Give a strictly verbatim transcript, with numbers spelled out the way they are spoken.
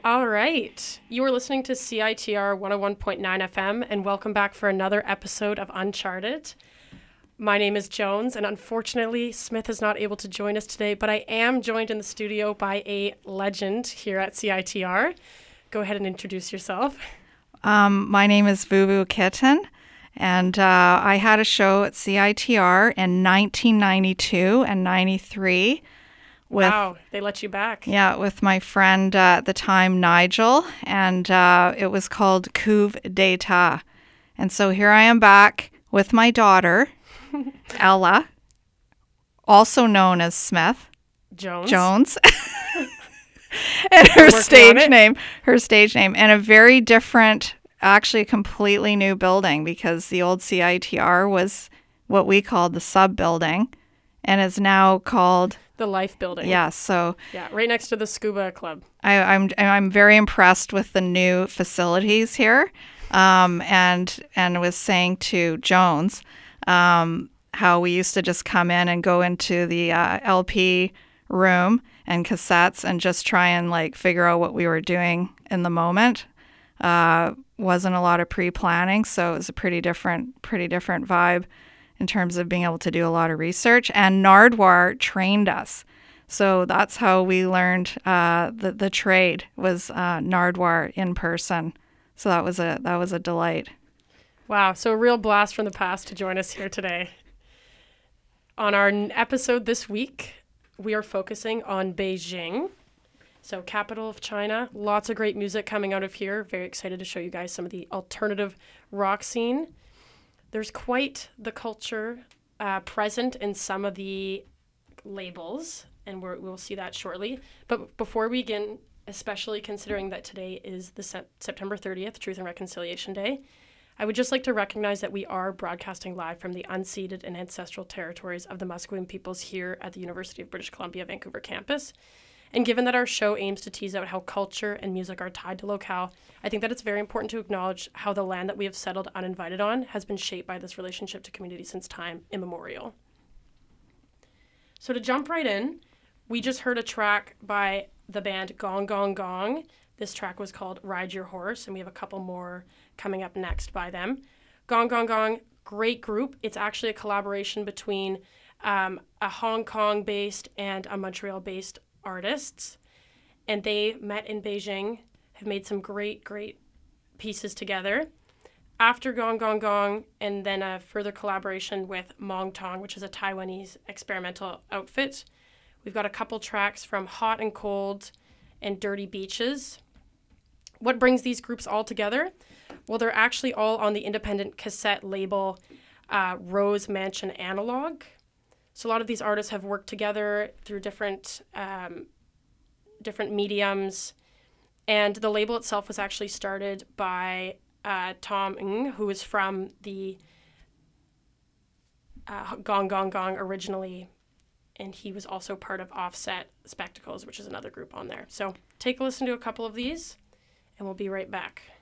All right. You are listening to C I T R one oh one point nine F M, and welcome back for another episode of Uncharted. My name is Jones, and unfortunately, Smith is not able to join us today, but I am joined in the studio by a legend here at C I T R. Go ahead and introduce yourself. Um, my name is Vuvu Kitten, and uh, I had a show at C I T R in nineteen ninety-two and ninety-three. With, wow, they let you back. Yeah, with my friend uh, at the time, Nigel, and uh, it was called Couve d'Etat. And so here I am back with my daughter, Ella, also known as Smith Jones. Jones. And her stage name, her stage name, and a very different, actually a completely new building, because the old C I T R was what we called the sub building and is now called the Life Building. Yeah, so yeah, right next to the Scuba Club. I, I'm I'm very impressed with the new facilities here, um, and and was saying to Jones um, how we used to just come in and go into the uh, L P room and cassettes and just try and like figure out what we were doing in the moment. Uh, wasn't a lot of pre-planning, so it was a pretty different pretty different vibe in terms of being able to do a lot of research. And Nardwuar trained us. So that's how we learned uh, the, the trade was uh, Nardwuar in person. So that was a that was a delight. Wow, so a real blast from the past to join us here today. On our episode this week, we are focusing on Beijing, so capital of China. Lots of great music coming out of here. Very excited to show you guys some of the alternative rock scene. There's quite the culture uh, present in some of the labels, and we're, we'll see that shortly. But before we begin, especially considering that today is the se- September thirtieth, Truth and Reconciliation Day, I would just like to recognize that we are broadcasting live from the unceded and ancestral territories of the Musqueam peoples here at the University of British Columbia, Vancouver campus. And given that our show aims to tease out how culture and music are tied to locale, I think that it's very important to acknowledge how the land that we have settled uninvited on has been shaped by this relationship to community since time immemorial. So to jump right in, we just heard a track by the band Gong Gong Gong. This track was called Ride Your Horse, and we have a couple more coming up next by them. Gong Gong Gong, great group. It's actually a collaboration between um, a Hong Kong-based and a Montreal-based artists, and they met in Beijing, have made some great, great pieces together. After Gong Gong Gong, and then a further collaboration with Mong Tong, which is a Taiwanese experimental outfit. We've got a couple tracks from Hot and Cold and Dirty Beaches. What brings these groups all together? Well, they're actually all on the independent cassette label uh, Rose Mansion Analog. So a lot of these artists have worked together through different um, different mediums, and the label itself was actually started by uh, Tom Ng, who is from the uh, Gong Gong Gong originally, and he was also part of Offset Spectacles, which is another group on there. So take a listen to a couple of these, and we'll be right back.